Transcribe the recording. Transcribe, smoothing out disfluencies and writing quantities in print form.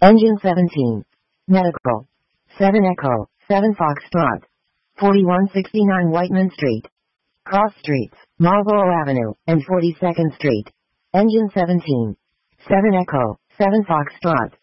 Engine 17. Medical. 7 Echo, 7 Foxtrot. 4169 Whiteman Street. Cross Streets, Marlborough Avenue, and 42nd Street. Engine 17. 7 Echo, 7 Foxtrot.